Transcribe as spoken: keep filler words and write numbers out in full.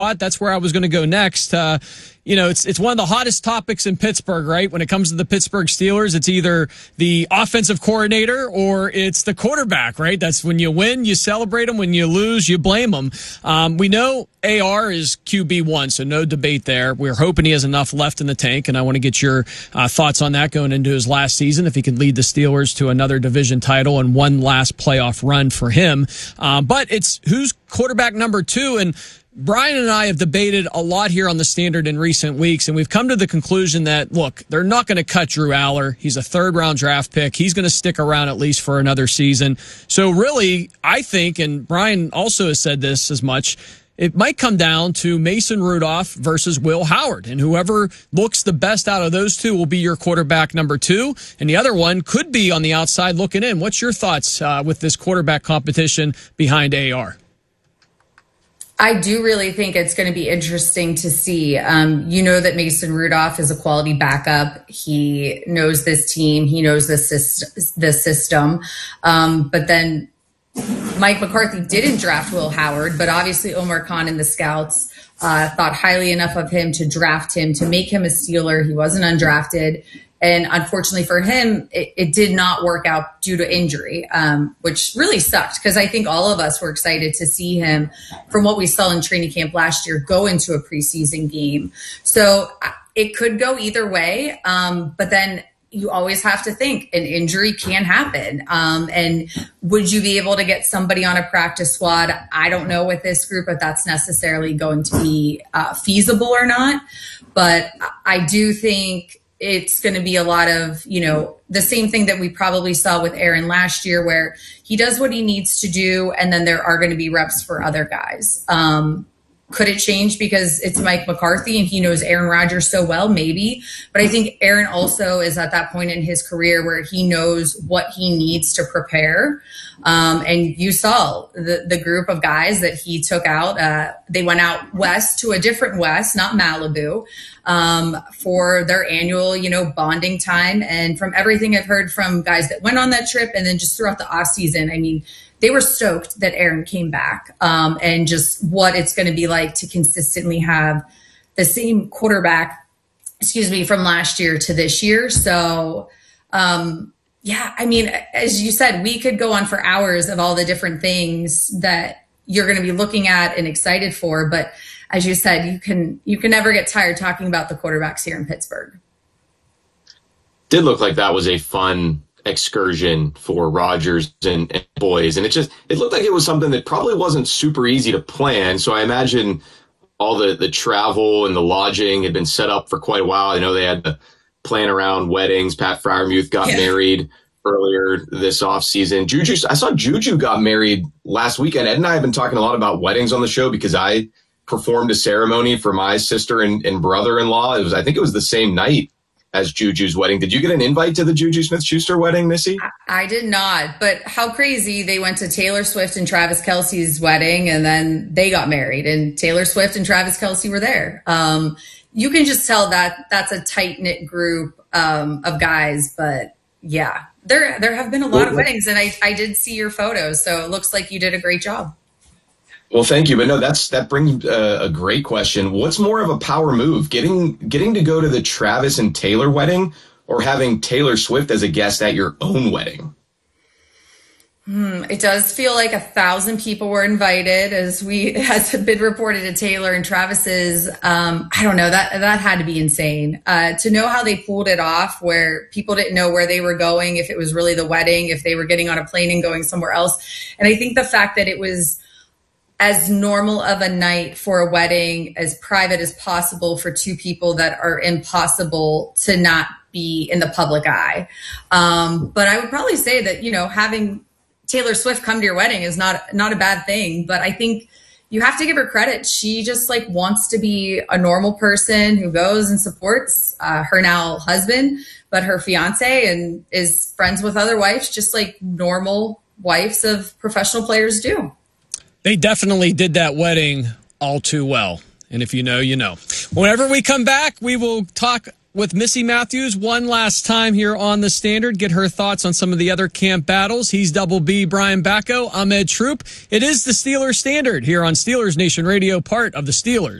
That's where I was going to go next. Uh, you know, it's it's one of the hottest topics in Pittsburgh, right? When it comes to the Pittsburgh Steelers, it's either the offensive coordinator or it's the quarterback, right? That's when you win, you celebrate them. When you lose, you blame them. Um, we know A R is Q B one, so no debate there. We're hoping he has enough left in the tank, and I want to get your uh, thoughts on that going into his last season, if he can lead the Steelers to another division title and one last playoff run for him. Uh, but it's who's quarterback number two, and Brian and I have debated a lot here on the Standard in recent weeks, and we've come to the conclusion that, look, they're not going to cut Drew Aller. He's a third-round draft pick. He's going to stick around at least for another season. So really, I think, and Brian also has said this as much, it might come down to Mason Rudolph versus Will Howard, and whoever looks the best out of those two will be your quarterback number two, and the other one could be on the outside looking in. What's your thoughts uh, with this quarterback competition behind A R? I do really think it's going to be interesting to see. Um, you know that Mason Rudolph is a quality backup. He knows this team. He knows the, syst- the system. Um, but then Mike McCarthy didn't draft Will Howard, but obviously Omar Khan and the scouts uh, thought highly enough of him to draft him, to make him a Steeler. He wasn't undrafted. And unfortunately for him, it, it did not work out due to injury, um, which really sucked, because I think all of us were excited to see him, from what we saw in training camp last year, go into a preseason game. So it could go either way. Um, but then you always have to think an injury can happen. Um, and would you be able to get somebody on a practice squad? I don't know with this group if that's necessarily going to be uh, feasible or not. But I do think it's going to be a lot of, you know, the same thing that we probably saw with Aaron last year, where he does what he needs to do, and then there are going to be reps for other guys. Um, could it change because it's Mike McCarthy and he knows Aaron Rodgers so well? Maybe. But I think Aaron also is at that point in his career where he knows what he needs to prepare. Um, and you saw the, the group of guys that he took out. Uh, they went out west to a different west, not Malibu, um, for their annual, you know, bonding time. And from everything I've heard from guys that went on that trip and then just throughout the off season, I mean, they were stoked that Aaron came back, um, and just what it's going to be like to consistently have the same quarterback, excuse me, from last year to this year. So, um, yeah, I mean, as you said, we could go on for hours of all the different things that you're going to be looking at and excited for. But as you said, you can you can never get tired talking about the quarterbacks here in Pittsburgh. Did look like that was a fun excursion for Rodgers and, and boys, and it just it looked like it was something that probably wasn't super easy to plan. So I imagine all the the travel and the lodging had been set up for quite a while. I know they had to plan around weddings. Pat Freiermuth got yeah. married earlier this offseason. Juju, I saw Juju got married last weekend. Ed and I have been talking a lot about weddings on the show because I performed a ceremony for my sister and, and brother-in-law. It was, I think it was the same night as Juju's wedding. Did you get an invite to the Juju Smith-Schuster wedding, Missy? I did not, but how crazy. They went to Taylor Swift and Travis Kelce's wedding, and then they got married, and Taylor Swift and Travis Kelce were there. Um, you can just tell that that's a tight-knit group um, of guys, but yeah, there there have been a lot of weddings, and I, I did see your photos, so it looks like you did a great job. Well, thank you. But no, that's that brings uh, a great question. What's more of a power move, getting getting to go to the Travis and Taylor wedding, or having Taylor Swift as a guest at your own wedding? Hmm, it does feel like a thousand people were invited, as we has been reported to Taylor and Travis's. Um, I don't know, that that had to be insane. Uh, to know how they pulled it off, where people didn't know where they were going, if it was really the wedding, if they were getting on a plane and going somewhere else. And I think the fact that it was as normal of a night for a wedding, as private as possible for two people that are impossible to not be in the public eye. Um, but I would probably say that, you know, having Taylor Swift come to your wedding is not, not a bad thing, but I think you have to give her credit. She just like wants to be a normal person who goes and supports uh, her now husband, but her fiance, and is friends with other wives, just like normal wives of professional players do. They definitely did that wedding all too well. And if you know, you know. Whenever we come back, we will talk with Missy Matthews one last time here on the Standard. Get her thoughts on some of the other camp battles. He's Double B, Brian Bacco. I'm Ed Troop. It is the Steelers Standard here on Steelers Nation Radio, part of the Steelers